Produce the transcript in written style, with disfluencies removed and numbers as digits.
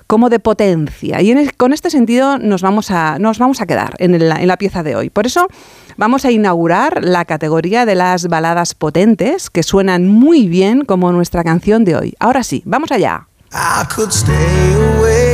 como de potencia. Y con este sentido nos vamos a quedar en la pieza de hoy. Por eso vamos a inaugurar la categoría de las baladas potentes, que suenan muy bien como nuestra canción de hoy. Ahora sí, vamos allá. I could stay away